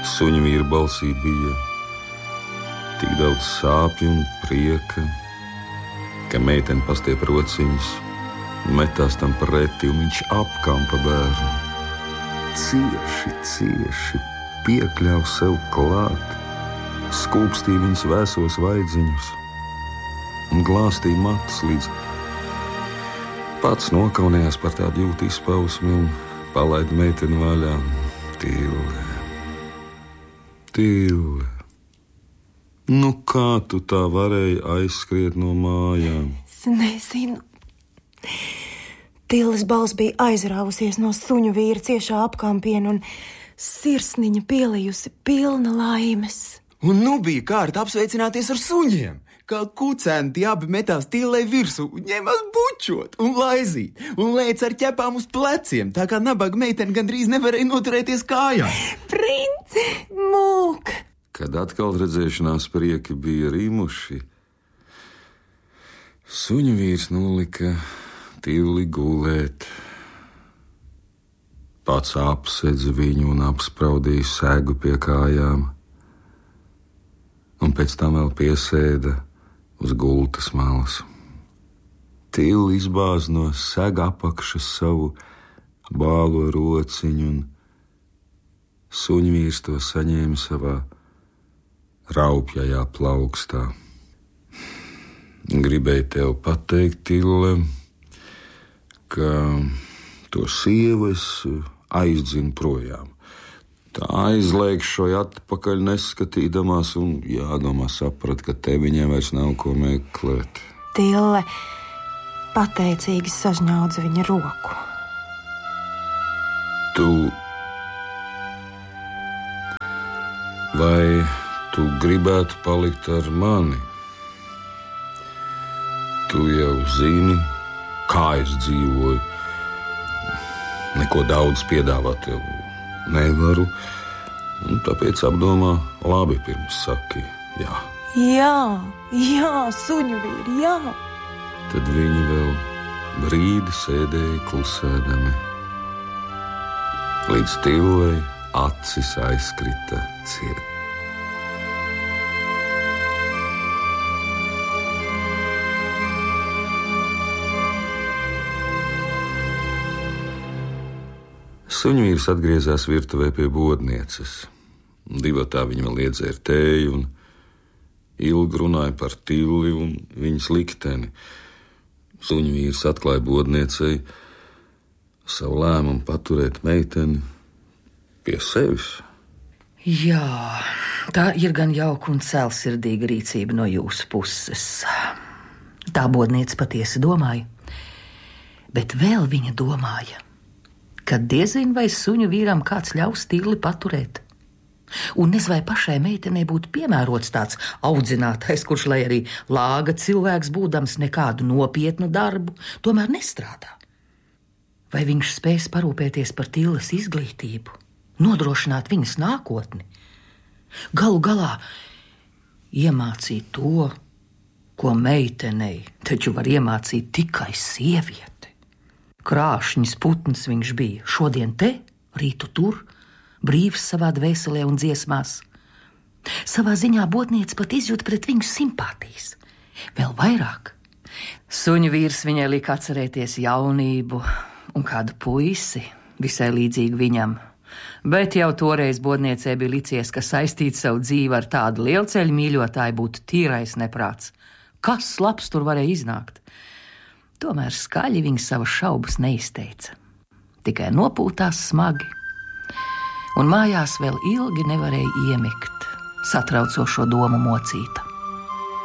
Suņu vīra balsī bija tik daudz sāpju un prieka, ka meitene pastiep rociņas, metās tam pretī un viņš apkampa bērnu. Cieši piekļāva sev klāt, skūpstīja viņas vēsos vaidziņus un glāstīja matus, līdz pats nokaunējās par tādu jūtu izpausmi un palaida meiteni vaļā. Tille, nu kā tu tā varēji aizskriet no mājām? Es nezinu. Tilles balss bija aizrāvusies no suņu vīra ciešā apkampiena un sirsniņa pielijusi pilna laimes. Un nu bija kārta apsveicināties ar suņiem. Kā kucēni abi metās Tillei virsū, ņēmās bučot un laizīt, un lēca ar ķepām uz pleciem, tā kā nabaga meitene gandrīz nevarēja noturēties kājām. Princi, mūk! Kad atkal redzēšanās prieki bija rimuši, suņu vīrs nolika Tilli gulēt. Pats apsedza viņu un apspraudīja sēgu pie kājām, un pēc tam vēl piesēda uz gultas malas. Tilli izbāz no sega apakšas savu bālo rociņu, un suņvīrs to saņēma savā raupjajā plaukstā. Gribēju tev pateikt, Tille, ka to sievu es aizdzinu projām. Tā aizlēkšoja atpakaļ neskatīdamās un jādomā saprat, ka te viņiem vairs nav ko meklēt. Tille pateicīgi sažņaudza viņa roku. Vai tu gribētu palikt ar mani? Tu jau zini, kā es dzīvoju. Neko daudz piedāvāt tev nevaru, un tāpēc apdomā labi pirms saki jā. Jā, suņu vīri, jā. Tad viņi vēl brīdi sēdēja klusēdami, līdz Tillei acis aizkrita ciet. Suņvīrs atgriezās virtuvē pie bodnieces. Divatā viņa vēl iedzēra tēju un ilgi runāja par Tilli un viņas likteni. Suņvīrs atklāja bodniecei savu lēmumu paturēt meiteni pie sevis. Jā, tā ir gan jauka un cēlsirdīga rīcība no jūsu puses. Tā bodniece patiesi domāja, bet vēl viņa domāja, ka diezin vai suņu vīram kāds ļaus Tilli paturēt. Un nez vai pašai meitenei būtu piemērots tāds audzinātais, kurš, lai arī lāga cilvēks būdams, nekādu nopietnu darbu tomēr nestrādā. Vai viņš spēs parūpēties par Tilles izglītību, nodrošināt viņas nākotni? Galu galā iemācīt to, ko meitenei taču var iemācīt tikai sieviete. Krāšņs putns viņš bija, šodien te, rītu tur, brīvs savā dvēselē un dziesmās. Savā ziņā bodniece pat izjūt pret viņu simpātijas. Vēl vairāk. Suņu vīrs viņai lika atcerēties jaunību un kādu puisi, visai līdzīgu viņam. Bet jau toreiz bodniecei bija licies, ka saistīt savu dzīvi ar tādu lielceļu mīļotāju būtu tīrais neprāts. Kas labs tur varēja iznākt? Tomēr skaļi viņa savas šaubas neizteica. Tikai nopūtās smagi, un mājās vēl ilgi nevarēja iemigt satraucošo domu mocītā.